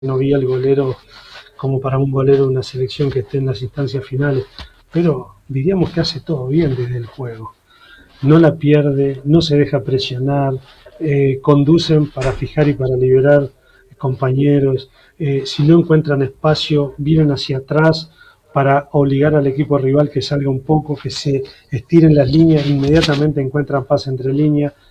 no vi al golero como para un golero de una selección que esté en las instancias finales, pero diríamos que hace todo bien desde el juego. No la pierde, no se deja presionar, conducen para fijar y para liberar compañeros, si no encuentran espacio, vienen hacia atrás para obligar al equipo rival que salga un poco, que se estiren las líneas, inmediatamente encuentran pase entre líneas,